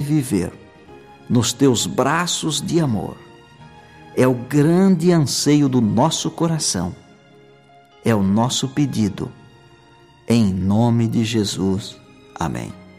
viver nos teus braços de amor. É o grande anseio do nosso coração. É o nosso pedido. Em nome de Jesus. Amém.